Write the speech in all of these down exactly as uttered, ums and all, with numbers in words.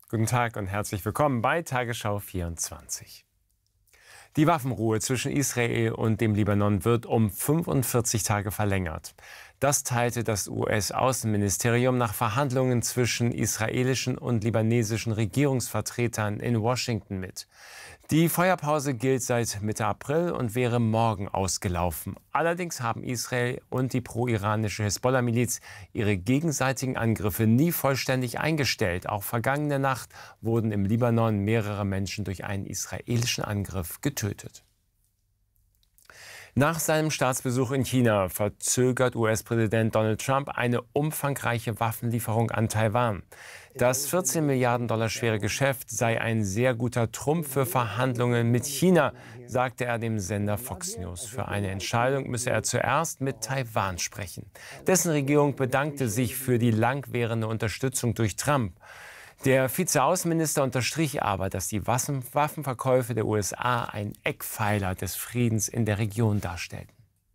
Guten Tag und herzlich willkommen bei Tagesschau vierundzwanzig. Die Waffenruhe zwischen Israel und dem Libanon wird um fünfundvierzig Tage verlängert. Das teilte das U S-Außenministerium nach Verhandlungen zwischen israelischen und libanesischen Regierungsvertretern in Washington mit. Die Feuerpause gilt seit Mitte April und wäre morgen ausgelaufen. Allerdings haben Israel und die pro-iranische Hisbollah-Miliz ihre gegenseitigen Angriffe nie vollständig eingestellt. Auch vergangene Nacht wurden im Libanon mehrere Menschen durch einen israelischen Angriff getötet. Nach seinem Staatsbesuch in China verzögert U S-Präsident Donald Trump eine umfangreiche Waffenlieferung an Taiwan. Das vierzehn Milliarden Dollar schwere Geschäft sei ein sehr guter Trumpf für Verhandlungen mit China, sagte er dem Sender Fox News. Für eine Entscheidung müsse er zuerst mit Taiwan sprechen. Dessen Regierung bedankte sich für die langwährende Unterstützung durch Trump. Der Vizeaußenminister unterstrich aber, dass die Waffenverkäufe der U S A ein Eckpfeiler des Friedens in der Region darstellten.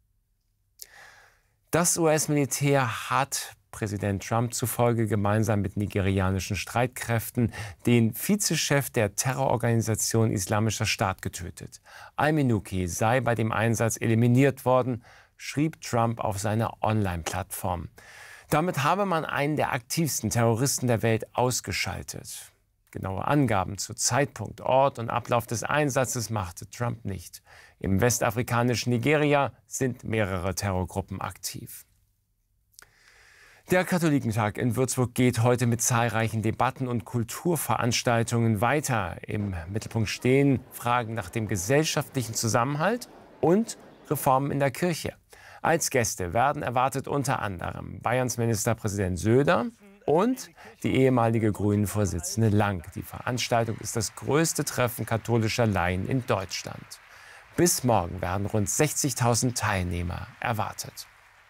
Das U S-Militär hat Präsident Trump zufolge gemeinsam mit nigerianischen Streitkräften den Vizechef der Terrororganisation Islamischer Staat getötet. Al-Minuki sei bei dem Einsatz eliminiert worden, schrieb Trump auf seiner Online-Plattform. Damit habe man einen der aktivsten Terroristen der Welt ausgeschaltet. Genaue Angaben zu Zeitpunkt, Ort und Ablauf des Einsatzes machte Trump nicht. Im westafrikanischen Nigeria sind mehrere Terrorgruppen aktiv. Der Katholikentag in Würzburg geht heute mit zahlreichen Debatten und Kulturveranstaltungen weiter. Im Mittelpunkt stehen Fragen nach dem gesellschaftlichen Zusammenhalt und Reformen in der Kirche. Als Gäste werden erwartet unter anderem Bayerns Ministerpräsident Söder und die ehemalige Grünen-Vorsitzende Lang. Die Veranstaltung ist das größte Treffen katholischer Laien in Deutschland. Bis morgen werden rund sechzigtausend Teilnehmer erwartet.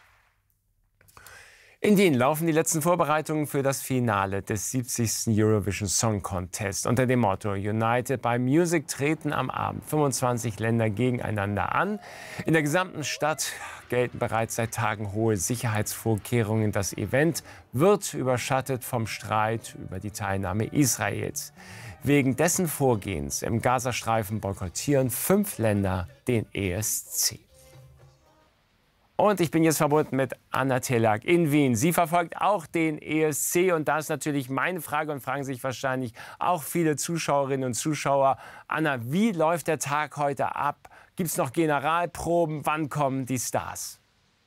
In Wien laufen die letzten Vorbereitungen für das Finale des siebzigsten Eurovision Song Contest. Unter dem Motto United by Music treten am Abend fünfundzwanzig Länder gegeneinander an. In der gesamten Stadt gelten bereits seit Tagen hohe Sicherheitsvorkehrungen. Das Event wird überschattet vom Streit über die Teilnahme Israels. Wegen dessen Vorgehens im Gazastreifen boykottieren fünf Länder den E S C. Und ich bin jetzt verbunden mit Anna Telak in Wien. Sie verfolgt auch den E S C und da ist natürlich meine Frage und fragen sich wahrscheinlich auch viele Zuschauerinnen und Zuschauer. Anna, wie läuft der Tag heute ab? Gibt es noch Generalproben? Wann kommen die Stars?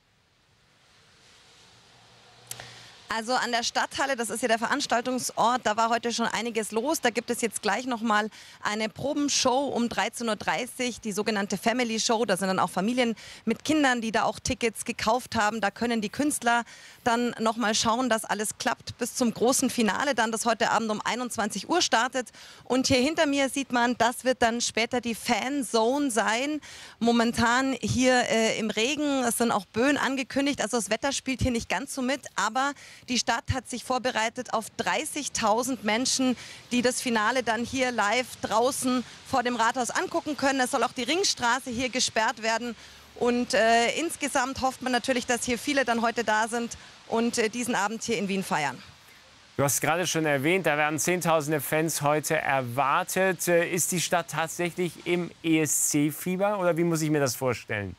Also an der Stadthalle, das ist ja der Veranstaltungsort, da war heute schon einiges los. Da gibt es jetzt gleich noch mal eine Probenshow um dreizehn Uhr dreißig, die sogenannte Family Show. Da sind dann auch Familien mit Kindern, die da auch Tickets gekauft haben. Da können die Künstler dann noch mal schauen, dass alles klappt bis zum großen Finale, dann das heute Abend um einundzwanzig Uhr startet. Und hier hinter mir sieht man, das wird dann später die Fanzone sein. Momentan hier äh, im Regen, es sind auch Böen angekündigt, also das Wetter spielt hier nicht ganz so mit, aber die Stadt hat sich vorbereitet auf dreißigtausend Menschen, die das Finale dann hier live draußen vor dem Rathaus angucken können. Es soll auch die Ringstraße hier gesperrt werden. Und äh, insgesamt hofft man natürlich, dass hier viele dann heute da sind und äh, diesen Abend hier in Wien feiern. Du hast gerade schon erwähnt, da werden Zehntausende Fans heute erwartet. Ist die Stadt tatsächlich im E S C-Fieber oder wie muss ich mir das vorstellen?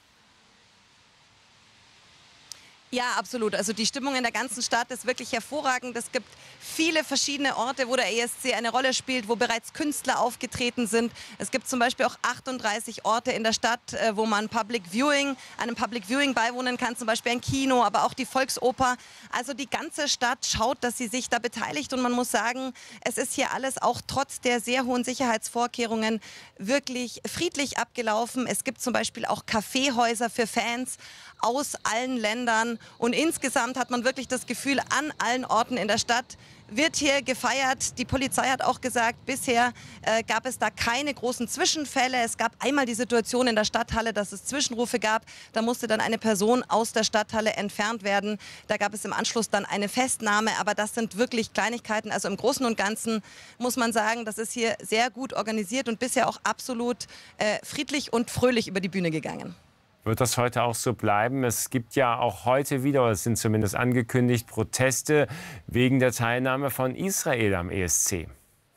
Ja, absolut. Also die Stimmung in der ganzen Stadt ist wirklich hervorragend. Es gibt viele verschiedene Orte, wo der E S C eine Rolle spielt, wo bereits Künstler aufgetreten sind. Es gibt zum Beispiel auch achtunddreißig Orte in der Stadt, wo man Public Viewing, einem Public Viewing beiwohnen kann, zum Beispiel ein Kino, aber auch die Volksoper. Also die ganze Stadt schaut, dass sie sich da beteiligt und man muss sagen, es ist hier alles auch trotz der sehr hohen Sicherheitsvorkehrungen wirklich friedlich abgelaufen. Es gibt zum Beispiel auch Kaffeehäuser für Fans aus allen Ländern. Und insgesamt hat man wirklich das Gefühl, an allen Orten in der Stadt wird hier gefeiert. Die Polizei hat auch gesagt, bisher äh, gab es da keine großen Zwischenfälle. Es gab einmal die Situation in der Stadthalle, dass es Zwischenrufe gab. Da musste dann eine Person aus der Stadthalle entfernt werden. Da gab es im Anschluss dann eine Festnahme. Aber das sind wirklich Kleinigkeiten. Also im Großen und Ganzen muss man sagen, das ist hier sehr gut organisiert und bisher auch absolut äh, friedlich und fröhlich über die Bühne gegangen. Wird das heute auch so bleiben? Es gibt ja auch heute wieder, oder es sind zumindest angekündigt, Proteste wegen der Teilnahme von Israel am E S C.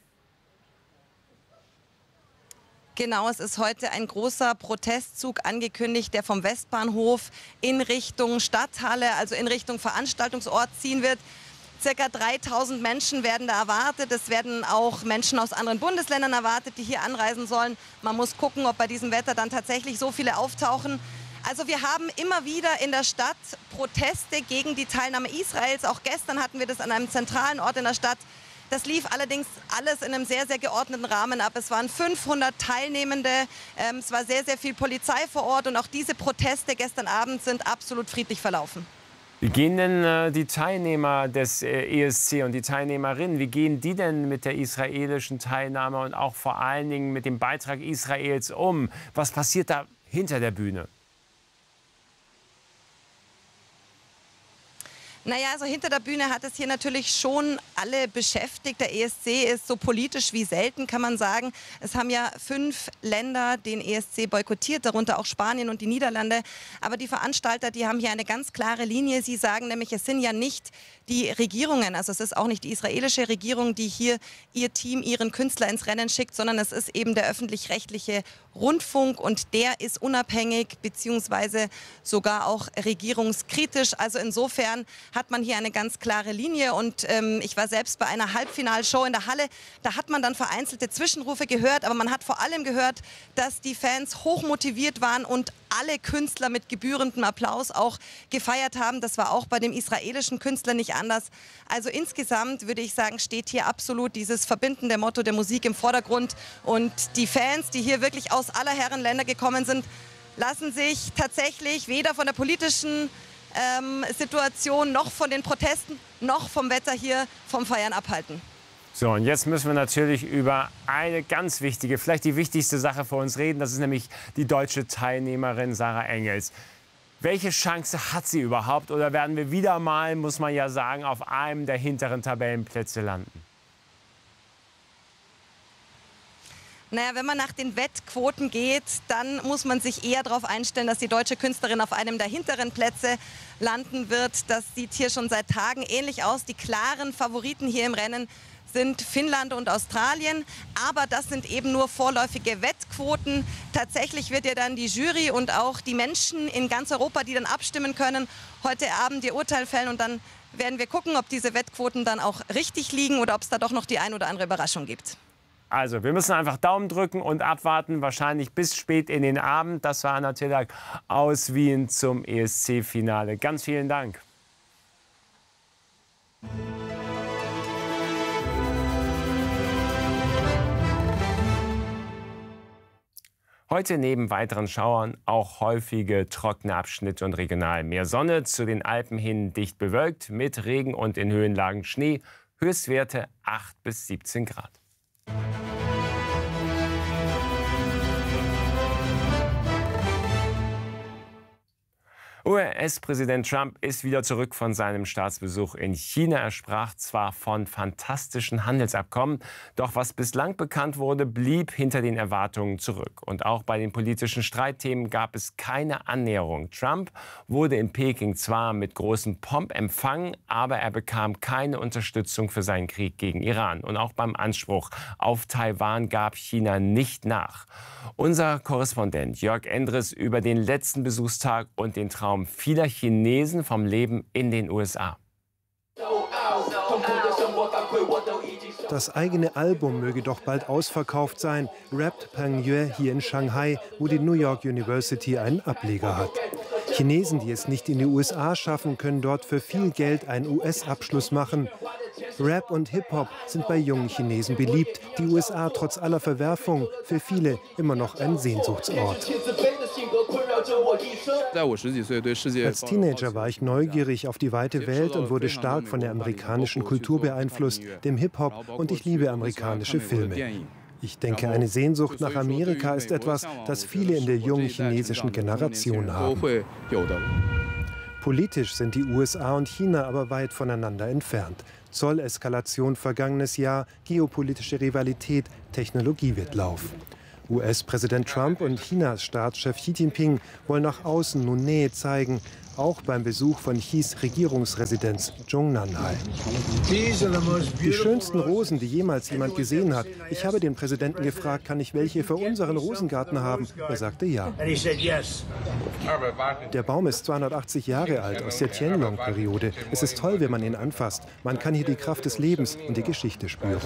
Genau, es ist heute ein großer Protestzug angekündigt, der vom Westbahnhof in Richtung Stadthalle, also in Richtung Veranstaltungsort ziehen wird. Circa dreitausend Menschen werden da erwartet. Es werden auch Menschen aus anderen Bundesländern erwartet, die hier anreisen sollen. Man muss gucken, ob bei diesem Wetter dann tatsächlich so viele auftauchen. Also wir haben immer wieder in der Stadt Proteste gegen die Teilnahme Israels. Auch gestern hatten wir das an einem zentralen Ort in der Stadt. Das lief allerdings alles in einem sehr, sehr geordneten Rahmen ab. Es waren fünfhundert Teilnehmende, ähm, es war sehr, sehr viel Polizei vor Ort und auch diese Proteste gestern Abend sind absolut friedlich verlaufen. Wie gehen denn äh, die Teilnehmer des äh, E S C und die Teilnehmerinnen, wie gehen die denn mit der israelischen Teilnahme und auch vor allen Dingen mit dem Beitrag Israels um? Was passiert da hinter der Bühne? Naja, also hinter der Bühne hat es hier natürlich schon alle beschäftigt. Der E S C ist so politisch wie selten, kann man sagen. Es haben ja fünf Länder den E S C boykottiert, darunter auch Spanien und die Niederlande. Aber die Veranstalter, die haben hier eine ganz klare Linie. Sie sagen nämlich, es sind ja nicht die Regierungen, also es ist auch nicht die israelische Regierung, die hier ihr Team, ihren Künstler ins Rennen schickt, sondern es ist eben der öffentlich-rechtliche Rundfunk und der ist unabhängig beziehungsweise sogar auch regierungskritisch. Also insofern hat man hier eine ganz klare Linie und ähm, ich war selbst bei einer Halbfinalshow in der Halle, da hat man dann vereinzelte Zwischenrufe gehört, aber man hat vor allem gehört, dass die Fans hochmotiviert waren und alle Künstler mit gebührendem Applaus auch gefeiert haben. Das war auch bei dem israelischen Künstler nicht anders. Also insgesamt würde ich sagen, steht hier absolut dieses verbindende Motto der Musik im Vordergrund. Und die Fans, die hier wirklich aus aller Herren Länder gekommen sind, lassen sich tatsächlich weder von der politischen ähm, Situation noch von den Protesten noch vom Wetter hier vom Feiern abhalten. So, und jetzt müssen wir natürlich über eine ganz wichtige, vielleicht die wichtigste Sache für uns reden. Das ist nämlich die deutsche Teilnehmerin Sarah Engels. Welche Chance hat sie überhaupt? Oder werden wir wieder mal, muss man ja sagen, auf einem der hinteren Tabellenplätze landen? Naja, wenn man nach den Wettquoten geht, dann muss man sich eher darauf einstellen, dass die deutsche Künstlerin auf einem der hinteren Plätze landen wird. Das sieht hier schon seit Tagen ähnlich aus. Die klaren Favoriten hier im Rennen sind Finnland und Australien, aber das sind eben nur vorläufige Wettquoten. Tatsächlich wird ja dann die Jury und auch die Menschen in ganz Europa, die dann abstimmen können, heute Abend ihr Urteil fällen und dann werden wir gucken, ob diese Wettquoten dann auch richtig liegen oder ob es da doch noch die ein oder andere Überraschung gibt. Also, wir müssen einfach Daumen drücken und abwarten, wahrscheinlich bis spät in den Abend. Das war Anna Tillak aus Wien zum E S C-Finale. Ganz vielen Dank. Heute neben weiteren Schauern auch häufige trockene Abschnitte und regional mehr Sonne. Zu den Alpen hin dicht bewölkt mit Regen und in Höhenlagen Schnee. Höchstwerte acht bis siebzehn Grad. U S-Präsident Trump ist wieder zurück von seinem Staatsbesuch in China. Er sprach zwar von fantastischen Handelsabkommen, doch was bislang bekannt wurde, blieb hinter den Erwartungen zurück. Und auch bei den politischen Streitthemen gab es keine Annäherung. Trump wurde in Peking zwar mit großem Pomp empfangen, aber er bekam keine Unterstützung für seinen Krieg gegen Iran. Und auch beim Anspruch auf Taiwan gab China nicht nach. Unser Korrespondent Jörg Endres über den letzten Besuchstag und den Traum vieler Chinesen vom Leben in den U S A. Das eigene Album möge doch bald ausverkauft sein, rappt Peng Yue hier in Shanghai, wo die New York University einen Ableger hat. Chinesen, die es nicht in die U S A schaffen, können dort für viel Geld einen U S-Abschluss machen. Rap und Hip-Hop sind bei jungen Chinesen beliebt. Die U S A trotz aller Verwerfung für viele immer noch ein Sehnsuchtsort. Als Teenager war ich neugierig auf die weite Welt und wurde stark von der amerikanischen Kultur beeinflusst, dem Hip-Hop, und ich liebe amerikanische Filme. Ich denke, eine Sehnsucht nach Amerika ist etwas, das viele in der jungen chinesischen Generation haben. Politisch sind die U S A und China aber weit voneinander entfernt. Zolleskalation vergangenes Jahr, geopolitische Rivalität, Technologiewettlauf. U S-Präsident Trump und Chinas Staatschef Xi Jinping wollen nach außen nun Nähe zeigen, auch beim Besuch von Xis Regierungsresidenz Zhongnanhai. Die schönsten Rosen, die jemals jemand gesehen hat. Ich habe den Präsidenten gefragt, kann ich welche für unseren Rosengarten haben? Er sagte ja. Der Baum ist zweihundertachtzig Jahre alt, aus der Tianlong-Periode. Es ist toll, wenn man ihn anfasst. Man kann hier die Kraft des Lebens und die Geschichte spüren.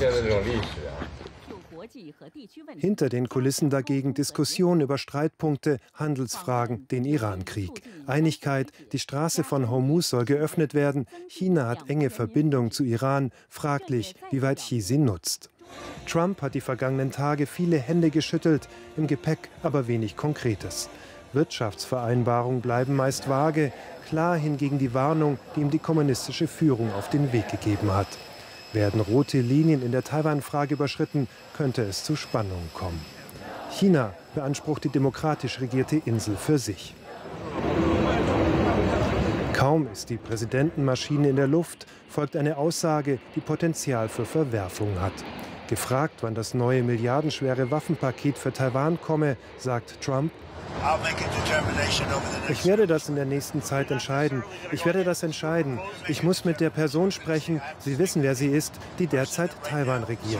Hinter den Kulissen dagegen Diskussionen über Streitpunkte, Handelsfragen, den Irankrieg. Einigkeit, die Straße von Hormuz soll geöffnet werden. China hat enge Verbindungen zu Iran. Fraglich, wie weit Xi sie nutzt. Trump hat die vergangenen Tage viele Hände geschüttelt, im Gepäck aber wenig Konkretes. Wirtschaftsvereinbarungen bleiben meist vage. Klar hingegen die Warnung, die ihm die kommunistische Führung auf den Weg gegeben hat. Werden rote Linien in der Taiwan-Frage überschritten, könnte es zu Spannungen kommen. China beansprucht die demokratisch regierte Insel für sich. Kaum ist die Präsidentenmaschine in der Luft, folgt eine Aussage, die Potenzial für Verwerfungen hat. Gefragt, wann das neue milliardenschwere Waffenpaket für Taiwan komme, sagt Trump: Ich werde das in der nächsten Zeit entscheiden. Ich werde das entscheiden. Ich muss mit der Person sprechen, Sie wissen, wer sie ist, die derzeit Taiwan regiert.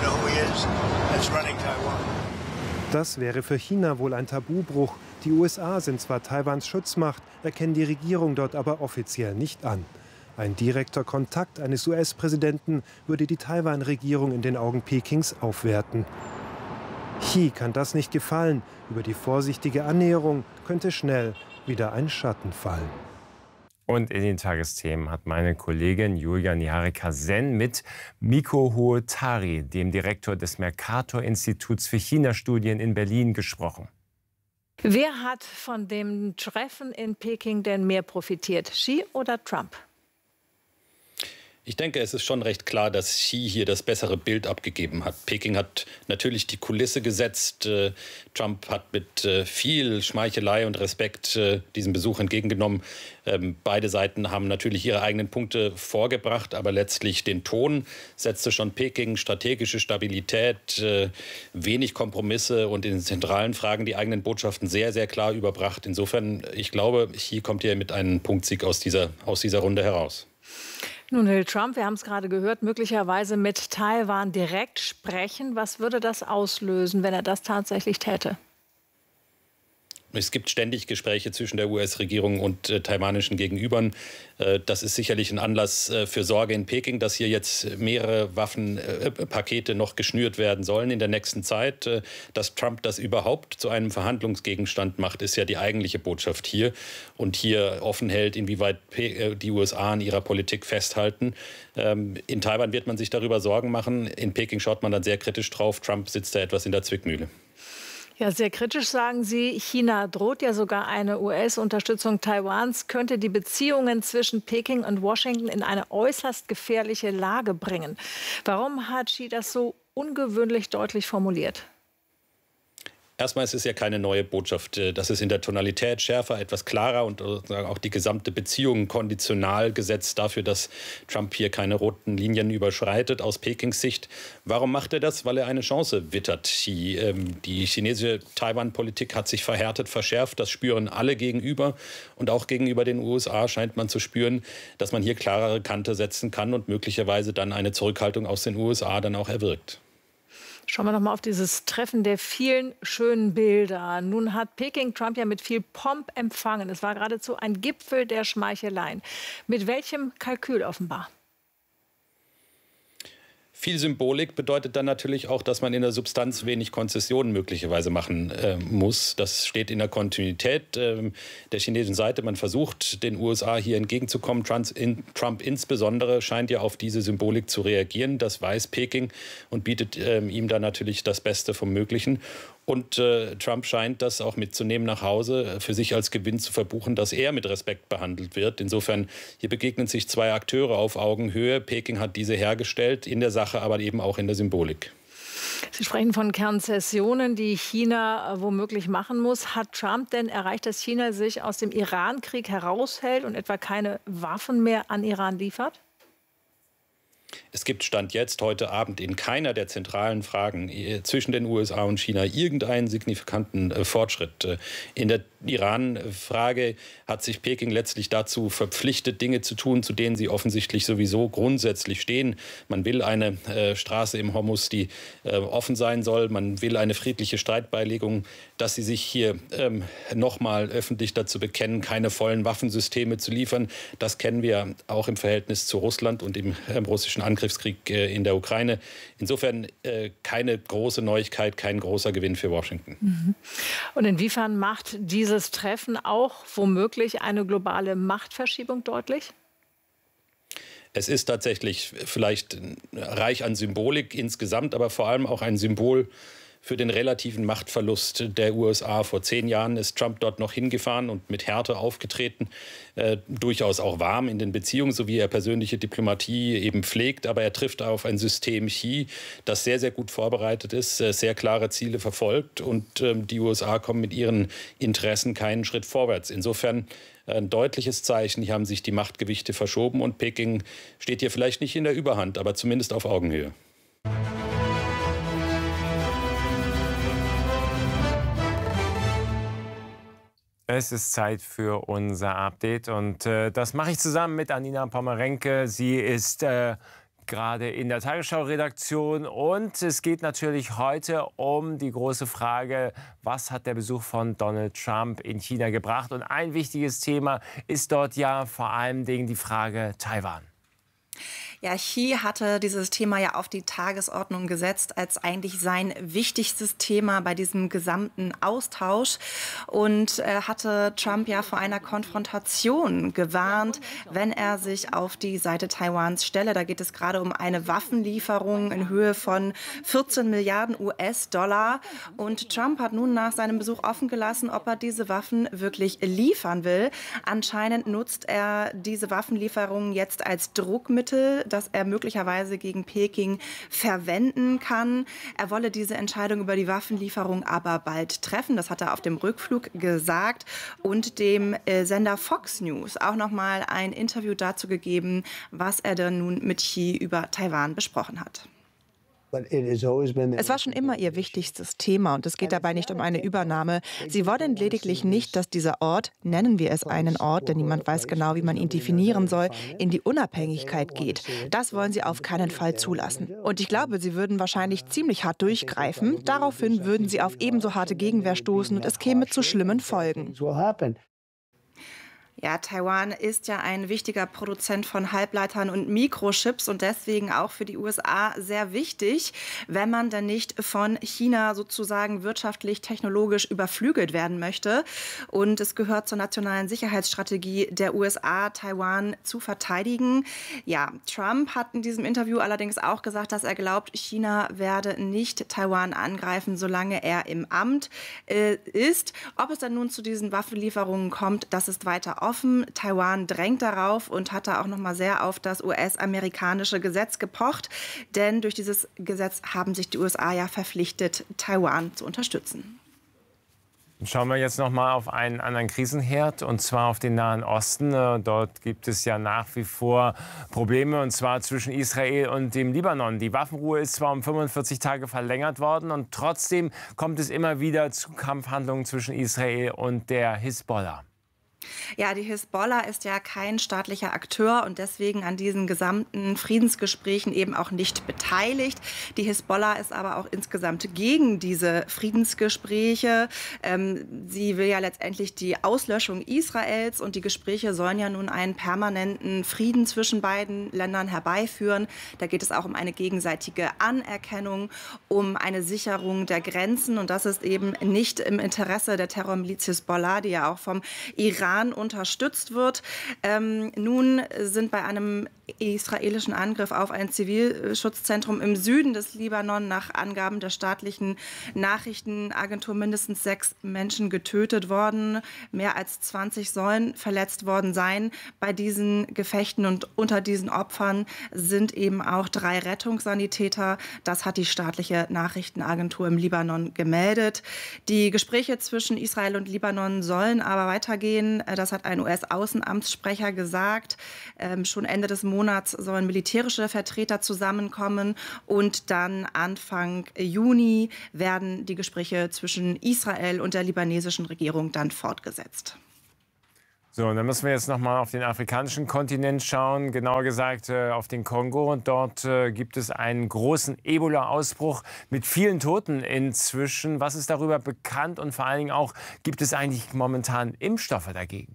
Das wäre für China wohl ein Tabubruch. Die U S A sind zwar Taiwans Schutzmacht, erkennen die Regierung dort aber offiziell nicht an. Ein direkter Kontakt eines U S-Präsidenten würde die Taiwan-Regierung in den Augen Pekings aufwerten. Xi kann das nicht gefallen. Über die vorsichtige Annäherung könnte schnell wieder ein Schatten fallen. Und in den Tagesthemen hat meine Kollegin Julia Niharika-Sen mit Miko Huotari, dem Direktor des Mercator-Instituts für China-Studien in Berlin, gesprochen. Wer hat von dem Treffen in Peking denn mehr profitiert, Xi oder Trump? Ich denke, es ist schon recht klar, dass Xi hier das bessere Bild abgegeben hat. Peking hat natürlich die Kulisse gesetzt. Äh, Trump hat mit äh, viel Schmeichelei und Respekt äh, diesen Besuch entgegengenommen. Ähm, beide Seiten haben natürlich ihre eigenen Punkte vorgebracht, aber letztlich den Ton setzte schon Peking. Strategische Stabilität, äh, wenig Kompromisse und in zentralen Fragen die eigenen Botschaften sehr, sehr klar überbracht. Insofern, ich glaube, Xi kommt hier mit einem Punktsieg aus dieser, aus dieser Runde heraus. Nun will Trump, wir haben es gerade gehört, möglicherweise mit Taiwan direkt sprechen. Was würde das auslösen, wenn er das tatsächlich täte? Es gibt ständig Gespräche zwischen der U S-Regierung und äh, taiwanischen Gegenübern. Äh, das ist sicherlich ein Anlass äh, für Sorge in Peking, dass hier jetzt mehrere Waffenpakete äh, noch geschnürt werden sollen in der nächsten Zeit. Äh, dass Trump das überhaupt zu einem Verhandlungsgegenstand macht, ist ja die eigentliche Botschaft hier. Und hier offen hält, inwieweit Pe die U S A an ihrer Politik festhalten. Ähm, in Taiwan wird man sich darüber Sorgen machen. In Peking schaut man dann sehr kritisch drauf. Trump sitzt da etwas in der Zwickmühle. Ja, sehr kritisch sagen Sie. China droht ja sogar eine U S-Unterstützung Taiwans, könnte die Beziehungen zwischen Peking und Washington in eine äußerst gefährliche Lage bringen. Warum hat Xi das so ungewöhnlich deutlich formuliert? Erstmal ist es ja keine neue Botschaft. Das ist in der Tonalität schärfer, etwas klarer und auch die gesamte Beziehung konditional gesetzt dafür, dass Trump hier keine roten Linien überschreitet aus Pekings Sicht. Warum macht er das? Weil er eine Chance wittert. Die, ähm, die chinesische Taiwan-Politik hat sich verhärtet, verschärft. Das spüren alle gegenüber. Und auch gegenüber den U S A scheint man zu spüren, dass man hier klarere Kante setzen kann und möglicherweise dann eine Zurückhaltung aus den U S A dann auch erwirkt. Schauen wir noch mal auf dieses Treffen der vielen schönen Bilder. Nun hat Peking Trump ja mit viel Pomp empfangen. Es war geradezu ein Gipfel der Schmeicheleien. Mit welchem Kalkül offenbar? Viel Symbolik bedeutet dann natürlich auch, dass man in der Substanz wenig Konzessionen möglicherweise machen äh, muss. Das steht in der Kontinuität äh, der chinesischen Seite. Man versucht, den U S A hier entgegenzukommen. Trump, in, Trump insbesondere scheint ja auf diese Symbolik zu reagieren. Das weiß Peking und bietet äh, ihm dann natürlich das Beste vom Möglichen. Und äh, Trump scheint das auch mitzunehmen nach Hause, für sich als Gewinn zu verbuchen, dass er mit Respekt behandelt wird. Insofern, hier begegnen sich zwei Akteure auf Augenhöhe. Peking hat diese hergestellt, in der Sache, aber eben auch in der Symbolik. Sie sprechen von Konzessionen, die China äh, womöglich machen muss. Hat Trump denn erreicht, dass China sich aus dem Iran-Krieg heraushält und etwa keine Waffen mehr an Iran liefert? Es gibt Stand jetzt heute Abend in keiner der zentralen Fragen zwischen den U S A und China irgendeinen signifikanten äh, Fortschritt. Äh, in der Iran-Frage hat sich Peking letztlich dazu verpflichtet, Dinge zu tun, zu denen sie offensichtlich sowieso grundsätzlich stehen. Man will eine äh, Straße im Hormuz, die äh, offen sein soll. Man will eine friedliche Streitbeilegung, dass sie sich hier ähm, noch mal öffentlich dazu bekennen, keine vollen Waffensysteme zu liefern. Das kennen wir auch im Verhältnis zu Russland und im äh, russischen Angriffskrieg äh, in der Ukraine. Insofern äh, keine große Neuigkeit, kein großer Gewinn für Washington. Mhm. Und inwiefern macht dieses Treffen auch womöglich eine globale Machtverschiebung deutlich? Es ist tatsächlich vielleicht reich an Symbolik insgesamt, aber vor allem auch ein Symbol für den relativen Machtverlust der U S A. Vor zehn Jahren ist Trump dort noch hingefahren und mit Härte aufgetreten, äh, durchaus auch warm in den Beziehungen, so wie er persönliche Diplomatie eben pflegt. Aber er trifft auf ein System Xi, das sehr, sehr gut vorbereitet ist, äh, sehr klare Ziele verfolgt. Und äh, die U S A kommen mit ihren Interessen keinen Schritt vorwärts. Insofern ein deutliches Zeichen. Hier haben sich die Machtgewichte verschoben und Peking steht hier vielleicht nicht in der Überhand, aber zumindest auf Augenhöhe. Es ist Zeit für unser Update und äh, das mache ich zusammen mit Anina Pommerenke. Sie ist äh, gerade in der Tagesschau-Redaktion und es geht natürlich heute um die große Frage, was hat der Besuch von Donald Trump in China gebracht? Und ein wichtiges Thema ist dort ja vor allem die Frage Taiwan. Ja, Xi hatte dieses Thema ja auf die Tagesordnung gesetzt als eigentlich sein wichtigstes Thema bei diesem gesamten Austausch und äh, hatte Trump ja vor einer Konfrontation gewarnt, wenn er sich auf die Seite Taiwans stelle. Da geht es gerade um eine Waffenlieferung in Höhe von vierzehn Milliarden U S-Dollar. Und Trump hat nun nach seinem Besuch offen gelassen, ob er diese Waffen wirklich liefern will. Anscheinend nutzt er diese Waffenlieferungen jetzt als Druckmittel, das er möglicherweise gegen Peking verwenden kann. Er wolle diese Entscheidung über die Waffenlieferung aber bald treffen. Das hat er auf dem Rückflug gesagt und dem äh, Sender Fox News auch noch mal ein Interview dazu gegeben, was er dann nun mit Xi über Taiwan besprochen hat. Es war schon immer ihr wichtigstes Thema und es geht dabei nicht um eine Übernahme. Sie wollen lediglich nicht, dass dieser Ort, nennen wir es einen Ort, denn niemand weiß genau, wie man ihn definieren soll, in die Unabhängigkeit geht. Das wollen sie auf keinen Fall zulassen. Und ich glaube, sie würden wahrscheinlich ziemlich hart durchgreifen. Daraufhin würden sie auf ebenso harte Gegenwehr stoßen und es käme zu schlimmen Folgen. Ja, Taiwan ist ja ein wichtiger Produzent von Halbleitern und Mikrochips und deswegen auch für die U S A sehr wichtig, wenn man dann nicht von China sozusagen wirtschaftlich, technologisch überflügelt werden möchte. Und es gehört zur nationalen Sicherheitsstrategie der U S A, Taiwan zu verteidigen. Ja, Trump hat in diesem Interview allerdings auch gesagt, dass er glaubt, China werde nicht Taiwan angreifen, solange er im Amt äh, ist. Ob es dann nun zu diesen Waffenlieferungen kommt, das ist weiter offen. Taiwan drängt darauf und hat da auch noch mal sehr auf das U S-amerikanische Gesetz gepocht. Denn durch dieses Gesetz haben sich die U S A ja verpflichtet, Taiwan zu unterstützen. Schauen wir jetzt noch mal auf einen anderen Krisenherd, und zwar auf den Nahen Osten. Dort gibt es ja nach wie vor Probleme, und zwar zwischen Israel und dem Libanon. Die Waffenruhe ist zwar um fünfundvierzig Tage verlängert worden, und trotzdem kommt es immer wieder zu Kampfhandlungen zwischen Israel und der Hisbollah. Ja, die Hisbollah ist ja kein staatlicher Akteur und deswegen an diesen gesamten Friedensgesprächen eben auch nicht beteiligt. Die Hisbollah ist aber auch insgesamt gegen diese Friedensgespräche. Ähm, sie will ja letztendlich die Auslöschung Israels und die Gespräche sollen ja nun einen permanenten Frieden zwischen beiden Ländern herbeiführen. Da geht es auch um eine gegenseitige Anerkennung, um eine Sicherung der Grenzen, und das ist eben nicht im Interesse der Terrormiliz Hisbollah, die ja auch vom Iran unterstützt wird. Ähm, nun sind bei einem israelischen Angriff auf ein Zivilschutzzentrum im Süden des Libanon nach Angaben der staatlichen Nachrichtenagentur mindestens sechs Menschen getötet worden. Mehr als zwanzig sollen verletzt worden sein bei diesen Gefechten, und unter diesen Opfern sind eben auch drei Rettungssanitäter. Das hat die staatliche Nachrichtenagentur im Libanon gemeldet. Die Gespräche zwischen Israel und Libanon sollen aber weitergehen. Das hat ein U S-Außenamtssprecher gesagt. Ähm, schon Ende des Monats Monats sollen militärische Vertreter zusammenkommen und dann Anfang Juni werden die Gespräche zwischen Israel und der libanesischen Regierung dann fortgesetzt. So, und dann müssen wir jetzt noch mal auf den afrikanischen Kontinent schauen, genauer gesagt äh, auf den Kongo. Und dort äh, gibt es einen großen Ebola-Ausbruch mit vielen Toten inzwischen. Was ist darüber bekannt und vor allen Dingen auch, gibt es eigentlich momentan Impfstoffe dagegen?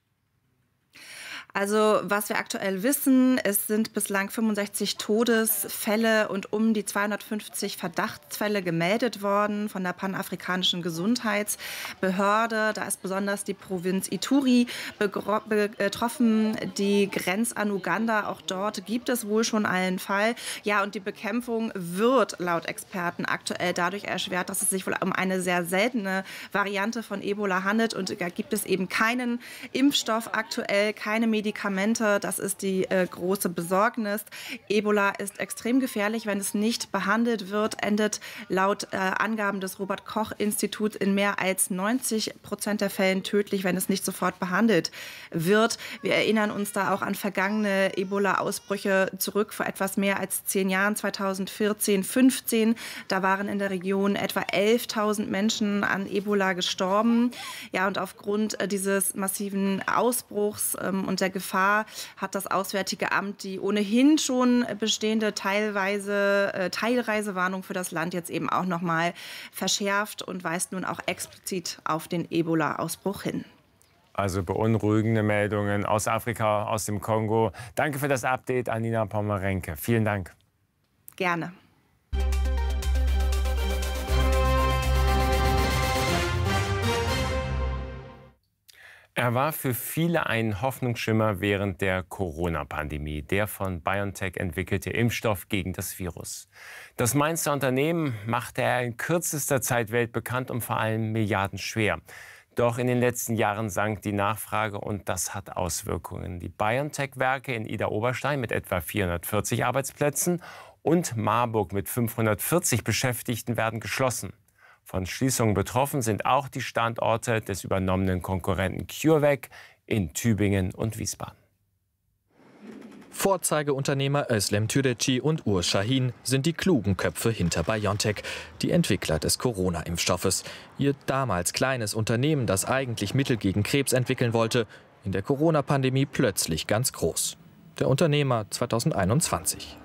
Also was wir aktuell wissen, es sind bislang fünfundsechzig Todesfälle und um die zweihundertfünfzig Verdachtsfälle gemeldet worden von der panafrikanischen Gesundheitsbehörde. Da ist besonders die Provinz Ituri betroffen, die grenzt an Uganda. Auch dort gibt es wohl schon einen Fall. Ja, und die Bekämpfung wird laut Experten aktuell dadurch erschwert, dass es sich wohl um eine sehr seltene Variante von Ebola handelt. Und da gibt es eben keinen Impfstoff aktuell, keine Medikamente. Medikamente, das ist die äh, große Besorgnis. Ebola ist extrem gefährlich, wenn es nicht behandelt wird, endet laut äh, Angaben des Robert-Koch-Instituts in mehr als neunzig Prozent der Fällen tödlich, wenn es nicht sofort behandelt wird. Wir erinnern uns da auch an vergangene Ebola-Ausbrüche zurück vor etwas mehr als zehn Jahren, zweitausendvierzehn, fünfzehn. Da waren in der Region etwa elftausend Menschen an Ebola gestorben. Ja, und aufgrund äh, dieses massiven Ausbruchs ähm, und der Gefahr hat das Auswärtige Amt die ohnehin schon bestehende teilweise, äh, Teilreisewarnung für das Land jetzt eben auch noch mal verschärft und weist nun auch explizit auf den Ebola-Ausbruch hin. Also beunruhigende Meldungen aus Afrika, aus dem Kongo. Danke für das Update, Anina Pomerenke. Vielen Dank. Gerne. Er war für viele ein Hoffnungsschimmer während der Corona-Pandemie, der von BioNTech entwickelte Impfstoff gegen das Virus. Das Mainzer Unternehmen machte er in kürzester Zeit weltbekannt und vor allem milliardenschwer. Doch in den letzten Jahren sank die Nachfrage und das hat Auswirkungen. Die BioNTech-Werke in Idar-Oberstein mit etwa vierhundertvierzig Arbeitsplätzen und Marburg mit fünfhundertvierzig Beschäftigten werden geschlossen. Von Schließungen betroffen sind auch die Standorte des übernommenen Konkurrenten CureVac in Tübingen und Wiesbaden. Vorzeigeunternehmer Özlem Türeci und Ur Şahin sind die klugen Köpfe hinter BioNTech, die Entwickler des Corona-Impfstoffes. Ihr damals kleines Unternehmen, das eigentlich Mittel gegen Krebs entwickeln wollte, in der Corona-Pandemie plötzlich ganz groß. Der Unternehmer zweitausendeinundzwanzig.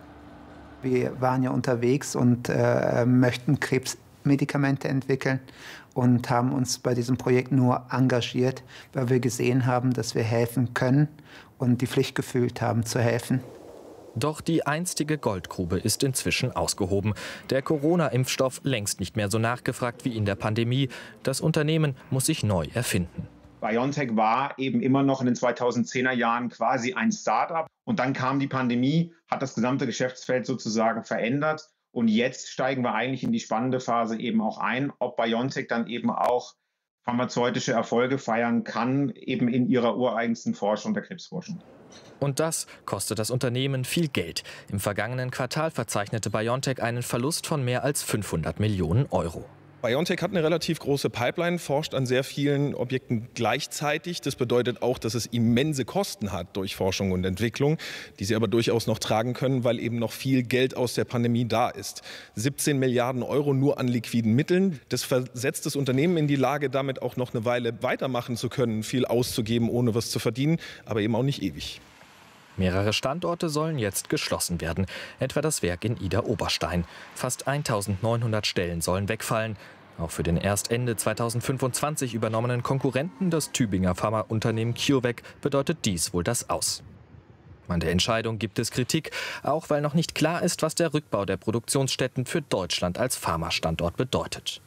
Wir waren ja unterwegs und äh, möchten Krebsmedikamente entwickeln und haben uns bei diesem Projekt nur engagiert, weil wir gesehen haben, dass wir helfen können und die Pflicht gefühlt haben, zu helfen. Doch die einstige Goldgrube ist inzwischen ausgehoben. Der Corona-Impfstoff längst nicht mehr so nachgefragt wie in der Pandemie. Das Unternehmen muss sich neu erfinden. BioNTech war eben immer noch in den zweitausendzehner Jahren quasi ein Start-up. Und dann kam die Pandemie, hat das gesamte Geschäftsfeld sozusagen verändert. Und jetzt steigen wir eigentlich in die spannende Phase eben auch ein, ob BioNTech dann eben auch pharmazeutische Erfolge feiern kann, eben in ihrer ureigensten Forschung, der Krebsforschung. Und das kostet das Unternehmen viel Geld. Im vergangenen Quartal verzeichnete BioNTech einen Verlust von mehr als fünfhundert Millionen Euro. BioNTech hat eine relativ große Pipeline, forscht an sehr vielen Objekten gleichzeitig. Das bedeutet auch, dass es immense Kosten hat durch Forschung und Entwicklung, die sie aber durchaus noch tragen können, weil eben noch viel Geld aus der Pandemie da ist. siebzehn Milliarden Euro nur an liquiden Mitteln. Das versetzt das Unternehmen in die Lage, damit auch noch eine Weile weitermachen zu können, viel auszugeben, ohne was zu verdienen, aber eben auch nicht ewig. Mehrere Standorte sollen jetzt geschlossen werden, etwa das Werk in Idar-Oberstein. Fast eintausendneunhundert Stellen sollen wegfallen. Auch für den erst Ende zweitausendfünfundzwanzig übernommenen Konkurrenten, das Tübinger Pharmaunternehmen CureVac, bedeutet dies wohl das Aus. An der Entscheidung gibt es Kritik, auch weil noch nicht klar ist, was der Rückbau der Produktionsstätten für Deutschland als Pharmastandort bedeutet.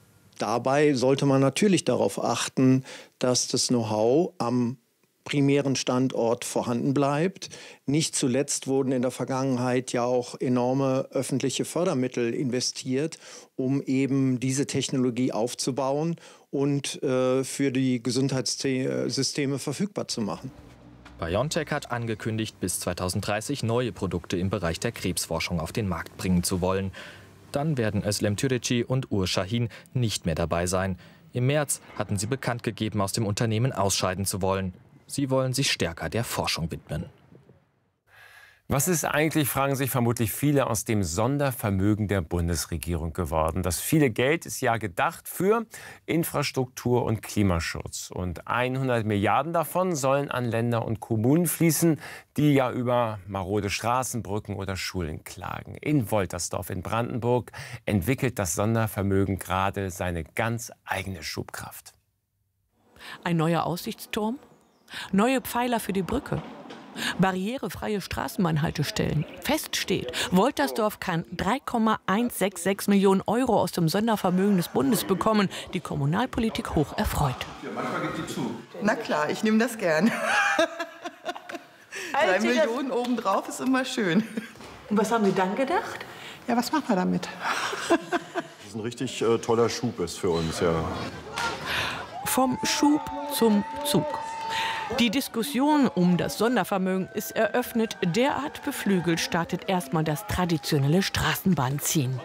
Dabei sollte man natürlich darauf achten, dass das Know-how am primären Standort vorhanden bleibt. Nicht zuletzt wurden in der Vergangenheit ja auch enorme öffentliche Fördermittel investiert, um eben diese Technologie aufzubauen und äh, für die Gesundheitssysteme verfügbar zu machen. BioNTech hat angekündigt, bis zweitausenddreißig neue Produkte im Bereich der Krebsforschung auf den Markt bringen zu wollen. Dann werden Özlem Türeci und Ur Şahin nicht mehr dabei sein. Im März hatten sie bekannt gegeben, aus dem Unternehmen ausscheiden zu wollen. Sie wollen sich stärker der Forschung widmen. Was ist eigentlich, fragen sich vermutlich viele, aus dem Sondervermögen der Bundesregierung geworden? Das viele Geld ist ja gedacht für Infrastruktur und Klimaschutz. Und hundert Milliarden davon sollen an Länder und Kommunen fließen, die ja über marode Straßen, Brücken oder Schulen klagen. In Woltersdorf in Brandenburg entwickelt das Sondervermögen gerade seine ganz eigene Schubkraft. Ein neuer Aussichtsturm? Neue Pfeiler für die Brücke? Barrierefreie Straßenbahnhaltestellen. Fest steht, Woltersdorf kann drei Komma hundertsechsundsechzig Millionen Euro aus dem Sondervermögen des Bundes bekommen. Die Kommunalpolitik hoch erfreut. Ja, manchmal geht die zu. Na klar, ich nehme das gern. Drei Millionen obendrauf ist immer schön. Und was haben Sie dann gedacht? Ja, was machen wir damit? Das ist ein richtig äh, toller Schub ist für uns, ja. Vom Schub zum Zug. Die Diskussion um das Sondervermögen ist eröffnet. Derart beflügelt startet erstmal das traditionelle Straßenbahnziehen.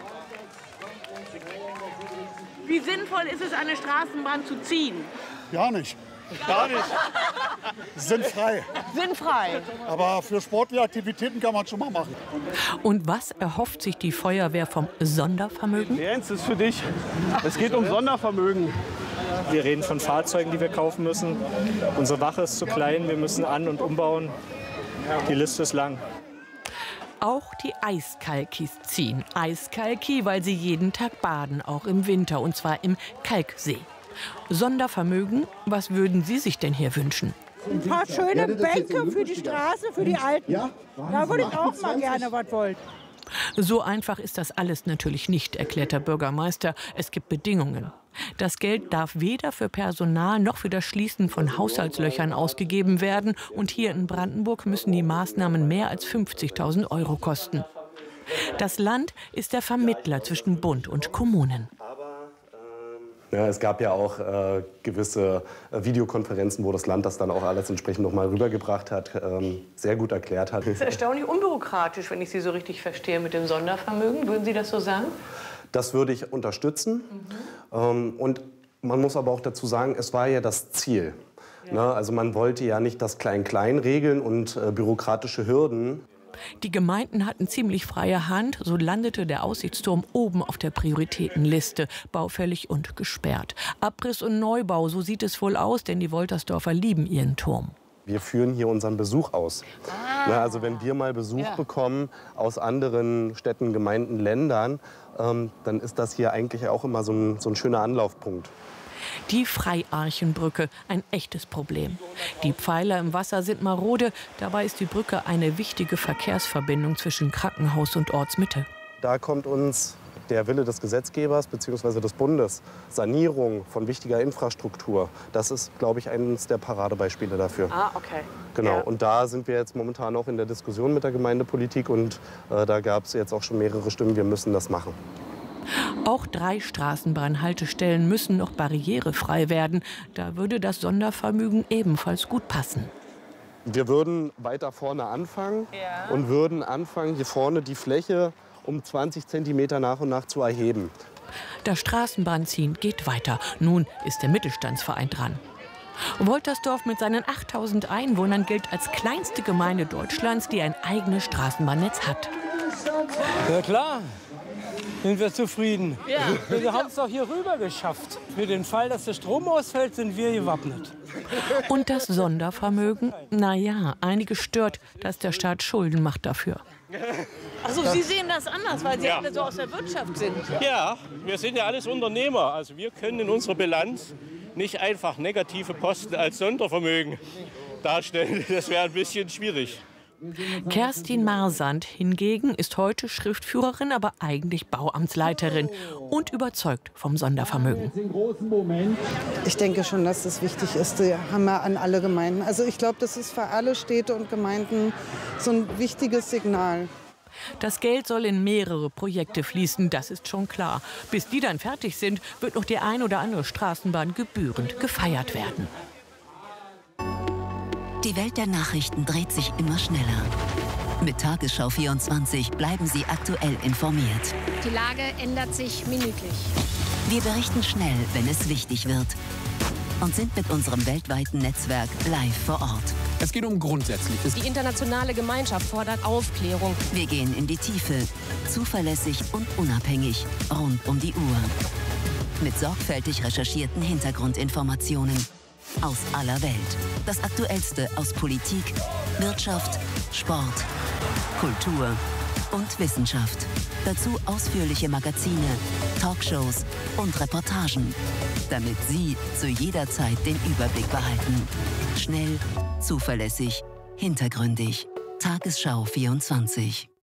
Wie sinnvoll ist es, eine Straßenbahn zu ziehen? Gar nicht. Gar nicht. Sinnfrei. Sinnfrei. Aber für sportliche Aktivitäten kann man schon mal machen. Und was erhofft sich die Feuerwehr vom Sondervermögen? Ernst ist für dich. Es geht um Sondervermögen. Wir reden von Fahrzeugen, die wir kaufen müssen. Unsere Wache ist zu klein, wir müssen an- und umbauen. Die Liste ist lang. Auch die Eiskalkis ziehen. Eiskalki, weil sie jeden Tag baden, auch im Winter, und zwar im Kalksee. Sondervermögen, was würden Sie sich denn hier wünschen? Ein paar schöne Bänke für die Straße, für die Alten. Da würde ich auch mal gerne was wollen. So einfach ist das alles natürlich nicht, erklärt der Bürgermeister. Es gibt Bedingungen. Das Geld darf weder für Personal noch für das Schließen von Haushaltslöchern ausgegeben werden. Und hier in Brandenburg müssen die Maßnahmen mehr als fünfzigtausend Euro kosten. Das Land ist der Vermittler zwischen Bund und Kommunen. Ja, es gab ja auch äh, gewisse äh, Videokonferenzen, wo das Land das dann auch alles entsprechend noch mal rübergebracht hat, ähm, sehr gut erklärt hat. Das ist erstaunlich unbürokratisch, wenn ich Sie so richtig verstehe mit dem Sondervermögen. Würden Sie das so sagen? Das würde ich unterstützen. Mhm. Ähm, und man muss aber auch dazu sagen, es war ja das Ziel. Ja. Ne? Also man wollte ja nicht das Klein-Klein regeln und äh, bürokratische Hürden. Die Gemeinden hatten ziemlich freie Hand, so landete der Aussichtsturm oben auf der Prioritätenliste, baufällig und gesperrt. Abriss und Neubau, so sieht es wohl aus, denn die Woltersdorfer lieben ihren Turm. Wir führen hier unseren Besuch aus. Ah. Na, also wenn wir mal Besuch ja. bekommen aus anderen Städten, Gemeinden, Ländern, ähm, dann ist das hier eigentlich auch immer so ein, so ein schöner Anlaufpunkt. Die Freiarchenbrücke, ein echtes Problem. Die Pfeiler im Wasser sind marode. Dabei ist die Brücke eine wichtige Verkehrsverbindung zwischen Krankenhaus und Ortsmitte. Da kommt uns der Wille des Gesetzgebers bzw. des Bundes. Sanierung von wichtiger Infrastruktur. Das ist, glaube ich, eines der Paradebeispiele dafür. Ah, okay. Genau. Ja. Und da sind wir jetzt momentan auch in der Diskussion mit der Gemeindepolitik. Und äh, da gab es jetzt auch schon mehrere Stimmen, wir müssen das machen. Auch drei Straßenbahnhaltestellen müssen noch barrierefrei werden. Da würde das Sondervermögen ebenfalls gut passen. Wir würden weiter vorne anfangen ja. und würden anfangen, hier vorne die Fläche um zwanzig Zentimeter nach und nach zu erheben. Das Straßenbahnziehen geht weiter. Nun ist der Mittelstandsverein dran. Woltersdorf mit seinen achttausend Einwohnern gilt als kleinste Gemeinde Deutschlands, die ein eigenes Straßenbahnnetz hat. Ja klar, sind wir zufrieden. Ja. Wir haben es doch hier rüber geschafft. Für den Fall, dass der Strom ausfällt, sind wir gewappnet. Und das Sondervermögen? Na ja, einige stört, dass der Staat Schulden macht dafür. Also Sie sehen das anders, weil Sie ja. alle so aus der Wirtschaft sind. Ja, wir sind ja alles Unternehmer. Also wir können in unserer Bilanz nicht einfach negative Posten als Sondervermögen darstellen. Das wäre ein bisschen schwierig. Kerstin Marsand hingegen ist heute Schriftführerin, aber eigentlich Bauamtsleiterin und überzeugt vom Sondervermögen. Ich denke schon, dass das wichtig ist. Die haben wir an alle Gemeinden. Also ich glaube, das ist für alle Städte und Gemeinden so ein wichtiges Signal. Das Geld soll in mehrere Projekte fließen, das ist schon klar. Bis die dann fertig sind, wird noch die ein oder andere Straßenbahn gebührend gefeiert werden. Die Welt der Nachrichten dreht sich immer schneller. Mit Tagesschau vierundzwanzig bleiben Sie aktuell informiert. Die Lage ändert sich minütlich. Wir berichten schnell, wenn es wichtig wird. und sind mit unserem weltweiten Netzwerk live vor Ort. Es geht um Grundsätzliches. Die internationale Gemeinschaft fordert Aufklärung. Wir gehen in die Tiefe, zuverlässig und unabhängig, rund um die Uhr. Mit sorgfältig recherchierten Hintergrundinformationen aus aller Welt. Das Aktuellste aus Politik, Wirtschaft, Sport, Kultur und Wissenschaft. Dazu ausführliche Magazine, Talkshows und Reportagen, damit Sie zu jeder Zeit den Überblick behalten. Schnell, zuverlässig, hintergründig. Tagesschau vierundzwanzig.